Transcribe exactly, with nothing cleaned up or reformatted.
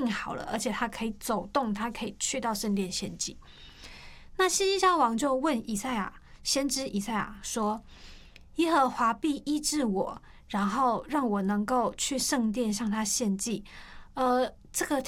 病好了，而且他可以走动，他可以去到圣殿献祭。那希西家王就问以赛亚先知以赛亚说：耶和华必医治我，然后让我能够去圣殿向他献祭。呃，这个